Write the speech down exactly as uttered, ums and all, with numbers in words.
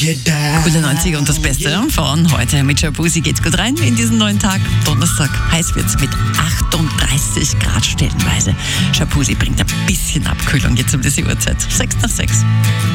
Coole neunziger und das Beste von heute mit Shaboozey geht's gut rein in diesen neuen Tag. Donnerstag heiß wird's mit achtunddreißig Grad stellenweise. Shaboozey bringt ein bisschen Abkühlung jetzt um diese Uhrzeit. Sechs nach sechs.